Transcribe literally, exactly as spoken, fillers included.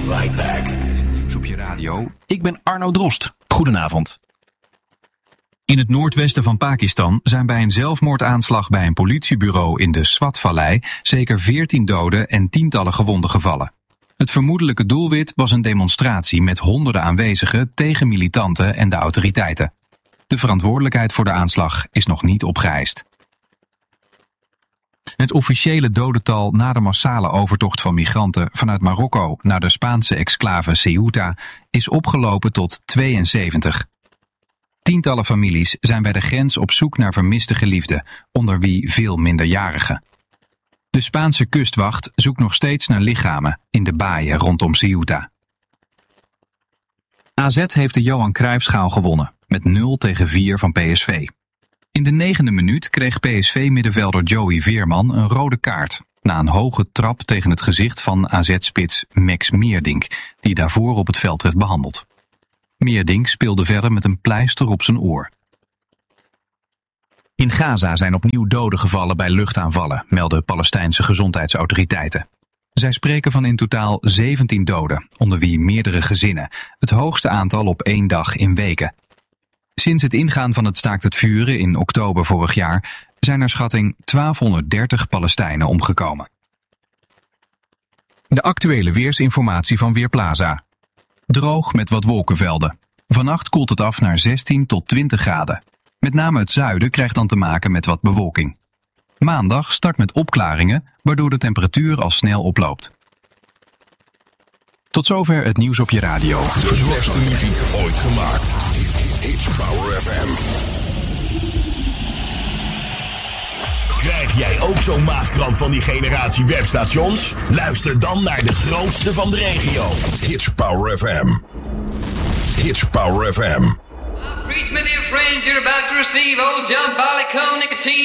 right back. Nieuws op je radio. Ik ben Arno Drost. Goedenavond. In het noordwesten van Pakistan zijn bij een zelfmoordaanslag bij een politiebureau in de Swat-vallei zeker veertien doden en tientallen gewonden gevallen. Het vermoedelijke doelwit was een demonstratie met honderden aanwezigen tegen militanten en de autoriteiten. De verantwoordelijkheid voor de aanslag is nog niet opgeëist. Het officiële dodental na de massale overtocht van migranten vanuit Marokko naar de Spaanse exclave Ceuta is opgelopen tot tweeënzeventig. Tientallen families zijn bij de grens op zoek naar vermiste geliefden, onder wie veel minderjarigen. De Spaanse kustwacht zoekt nog steeds naar lichamen in de baaien rondom Ceuta. A Z heeft de Johan Cruijffschaal gewonnen, met nul tegen vier van P S V. In de negende minuut kreeg P S V-middenvelder Joey Veerman een rode kaart, na een hoge trap tegen het gezicht van A Z-spits Max Meerdink, die daarvoor op het veld werd behandeld. Meerdink speelde verder met een pleister op zijn oor. In Gaza zijn opnieuw doden gevallen bij luchtaanvallen, melden Palestijnse gezondheidsautoriteiten. Zij spreken van in totaal zeventien doden, onder wie meerdere gezinnen, het hoogste aantal op één dag in weken. Sinds het ingaan van het staakt het vuren in oktober vorig jaar zijn er schatting twaalfhonderddertig Palestijnen omgekomen. De actuele weersinformatie van Weerplaza. Droog met wat wolkenvelden. Vannacht koelt het af naar zestien tot twintig graden. Met name het zuiden krijgt dan te maken met wat bewolking. Maandag start met opklaringen, waardoor de temperatuur al snel oploopt. Tot zover het nieuws op je radio. De beste muziek ooit gemaakt. It's Power F M. Krijg jij ook zo'n maagkramp van die generatie webstations? Luister dan naar de grootste van de regio. It's Power F M. It's Power F M. Preach, my dear friends, you're about to receive old John Barleycorn nicotine.